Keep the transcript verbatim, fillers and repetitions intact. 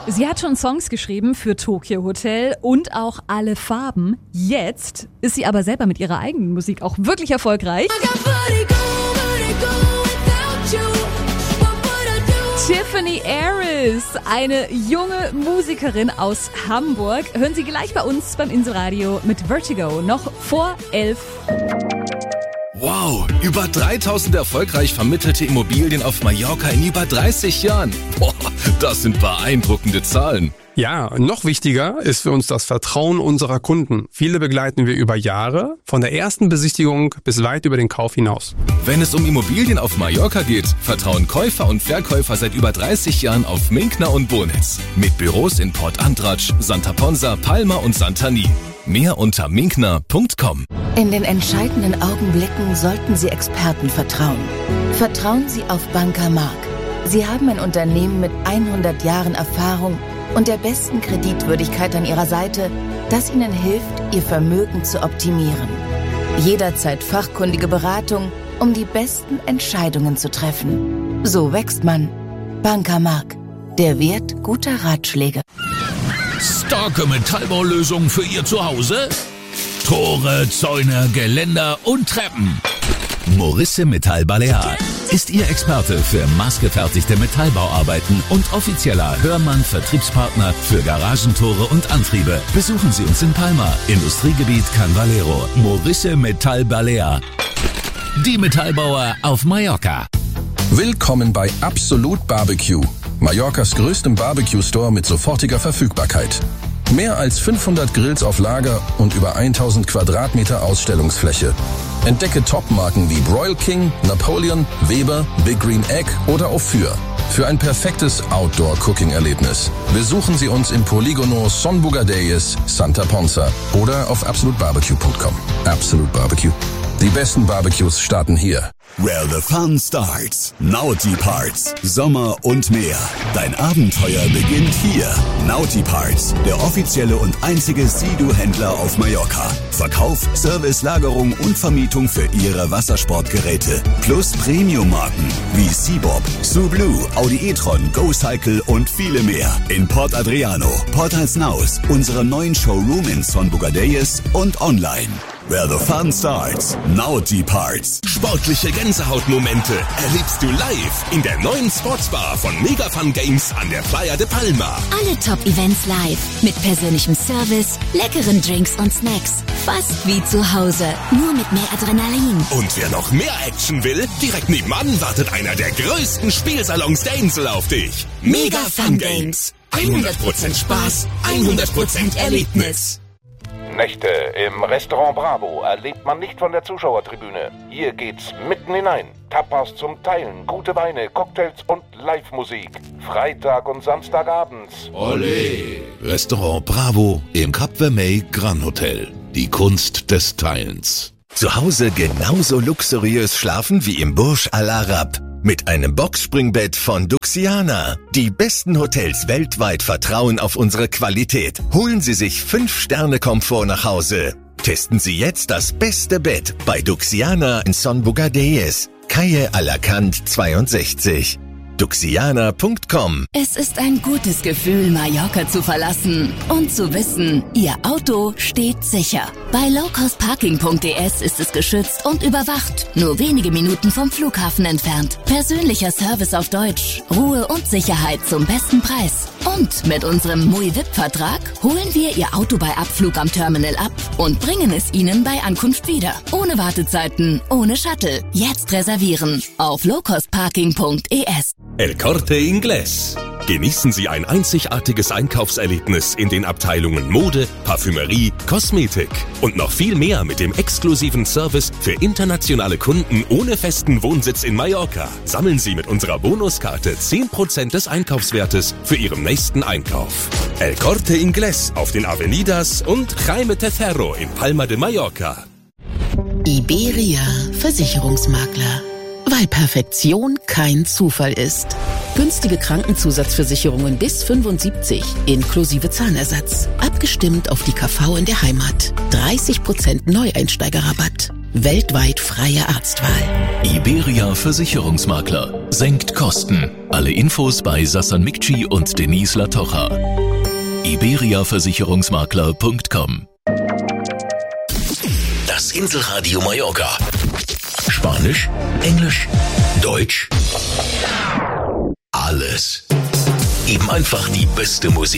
Sie hat schon Songs geschrieben für Tokio Hotel und auch Alle Farben. Jetzt ist sie aber selber mit ihrer eigenen Musik auch wirklich erfolgreich. Tiffany Aris, eine junge Musikerin aus Hamburg. Hören Sie gleich bei uns beim Insel-Radio mit Vertigo, noch vor elf. Wow, über dreitausend erfolgreich vermittelte Immobilien auf Mallorca in über dreißig Jahren. Boah, das sind beeindruckende Zahlen. Ja, noch wichtiger ist für uns das Vertrauen unserer Kunden. Viele begleiten wir über Jahre, von der ersten Besichtigung bis weit über den Kauf hinaus. Wenn es um Immobilien auf Mallorca geht, vertrauen Käufer und Verkäufer seit über dreißig Jahren auf Minkner und Bonitz. Mit Büros in Port Antratsch, Santa Ponsa, Palma und Santani. Mehr unter minkner punkt com. In den entscheidenden Augenblicken sollten Sie Experten vertrauen. Vertrauen Sie auf Banker Mark. Sie haben ein Unternehmen mit hundert Jahren Erfahrung und der besten Kreditwürdigkeit an Ihrer Seite, das Ihnen hilft, Ihr Vermögen zu optimieren. Jederzeit fachkundige Beratung, um die besten Entscheidungen zu treffen. So wächst man. Banker Mark. Der Wert guter Ratschläge. Starke Metallbaulösungen für Ihr Zuhause? Tore, Zäune, Geländer und Treppen. Morisse Metall Balear ist Ihr Experte für maßgefertigte Metallbauarbeiten und offizieller Hörmann-Vertriebspartner für Garagentore und Antriebe. Besuchen Sie uns in Palma, Industriegebiet Can Valero. Morisse Metall Balear. Die Metallbauer auf Mallorca. Willkommen bei Absolut Barbecue, Mallorcas größtem Barbecue-Store mit sofortiger Verfügbarkeit. Mehr als fünfhundert Grills auf Lager und über tausend Quadratmeter Ausstellungsfläche. Entdecke Top-Marken wie Broil King, Napoleon, Weber, Big Green Egg oder Ophir. Für ein perfektes Outdoor-Cooking-Erlebnis. Besuchen Sie uns im Poligono Son Bugadeyes, Santa Ponsa oder auf absolut barbecue punkt com. Absolut Barbecue. Die besten Barbecues starten hier. Where the fun starts. Naughty Parts. Sommer und mehr. Dein Abenteuer beginnt hier. Naughty Parts, der offizielle und einzige Sea-Doo-Händler auf Mallorca. Verkauf, Service, Lagerung und Vermietung für Ihre Wassersportgeräte. Plus Premium-Marken wie Seabob, Sublue, Audi e-tron, GoCycle und viele mehr. In Port Adriano, Port Alsnaus, unserem neuen Showroom in Son Bugadeyes und online. Where the fun starts. Naughty Parts. Sportliche Gänsehautmomente erlebst du live in der neuen Sportsbar von Mega Fun Games an der Playa de Palma. Alle Top-Events live. Mit persönlichem Service, leckeren Drinks und Snacks. Fast wie zu Hause. Nur mit mehr Adrenalin. Und wer noch mehr Action will, direkt nebenan wartet einer der größten Spielsalons der Insel auf dich. Mega Fun Games. hundert Prozent Spaß, hundert Prozent Erlebnis. Nächte im Restaurant Bravo erlebt man nicht von der Zuschauertribüne. Hier geht's mitten hinein. Tapas zum Teilen, gute Weine, Cocktails und Live-Musik. Freitag und Samstagabends. Olé! Restaurant Bravo im Cap Vermey Gran Hotel. Die Kunst des Teilens. Zu Hause genauso luxuriös schlafen wie im Burj Al Arab. Mit einem Boxspringbett von Duxiana. Die besten Hotels weltweit vertrauen auf unsere Qualität. Holen Sie sich fünf Sterne Komfort nach Hause. Testen Sie jetzt das beste Bett bei Duxiana in Son Bugadeyes, Calle Alacant zweiundsechzig. duxiana punkt com. Es ist ein gutes Gefühl, Mallorca zu verlassen und zu wissen, Ihr Auto steht sicher. Bei lowcostparking punkt d s ist es geschützt und überwacht. Nur wenige Minuten vom Flughafen entfernt. Persönlicher Service auf Deutsch. Ruhe und Sicherheit zum besten Preis. Und mit unserem M U I V I P-Vertrag holen wir Ihr Auto bei Abflug am Terminal ab und bringen es Ihnen bei Ankunft wieder. Ohne Wartezeiten, ohne Shuttle. Jetzt reservieren auf lowcostparking punkt d s. El Corte Inglés. Genießen Sie ein einzigartiges Einkaufserlebnis in den Abteilungen Mode, Parfümerie, Kosmetik und noch viel mehr mit dem exklusiven Service für internationale Kunden ohne festen Wohnsitz in Mallorca. Sammeln Sie mit unserer Bonuskarte zehn Prozent des Einkaufswertes für Ihren nächsten Einkauf. El Corte Inglés auf den Avenidas und Jaime Tercero in Palma de Mallorca. Iberia Versicherungsmakler. Weil Perfektion kein Zufall ist. Günstige Krankenzusatzversicherungen bis fünfundsiebzig, inklusive Zahnersatz. Abgestimmt auf die K V in der Heimat. dreißig Prozent Neueinsteigerrabatt. Weltweit freie Arztwahl. Iberia Versicherungsmakler. Senkt Kosten. Alle Infos bei Sassan Mikci und Denise Latocha. iberia versicherungsmakler punkt com. Das Inselradio Mallorca. Spanisch, Englisch, Deutsch. Alles. Eben einfach die beste Musik.